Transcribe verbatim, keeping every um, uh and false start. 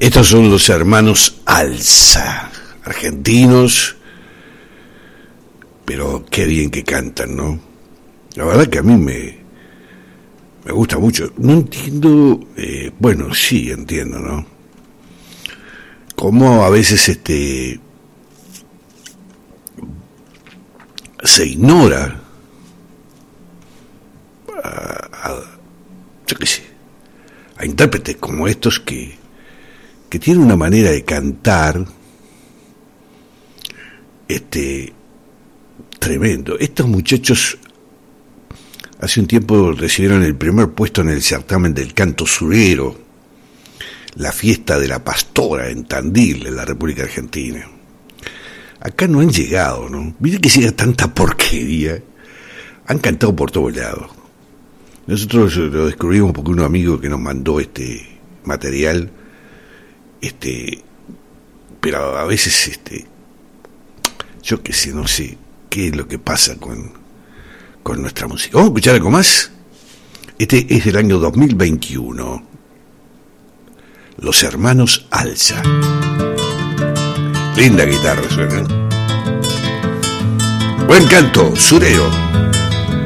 Estos son los hermanos Alza, argentinos, pero qué bien que cantan, ¿no? La verdad que a mí me, me gusta mucho. No entiendo, eh, bueno, sí entiendo, ¿no? Cómo a veces este se ignora a, a yo qué sé, a intérpretes como estos que que tienen una manera de cantar este tremendo. Estos muchachos hace un tiempo recibieron el primer puesto en el certamen del canto surero, la fiesta de la Pastora en Tandil, en la República Argentina. Acá no han llegado, ¿no? Miren que llega tanta porquería. Han cantado por todos lados. Nosotros lo descubrimos porque un amigo que nos mandó este material, este, pero a veces, este, yo qué sé, no sé qué es lo que pasa con, con nuestra música. Vamos a escuchar algo más. Este es del año dos mil veintiuno. Los hermanos Alza. Linda guitarra suena. Buen canto, surero.